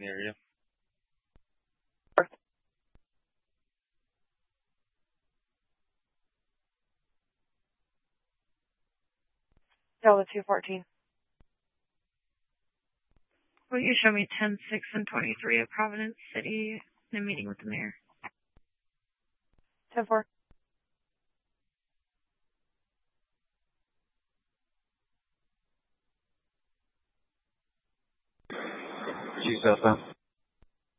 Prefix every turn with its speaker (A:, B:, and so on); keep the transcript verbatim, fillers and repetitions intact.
A: the area.
B: Delta two fourteen.
C: Will you show me ten six and twenty-three at Providence City in a meeting with the mayor?
B: ten four.
A: Chief Delta.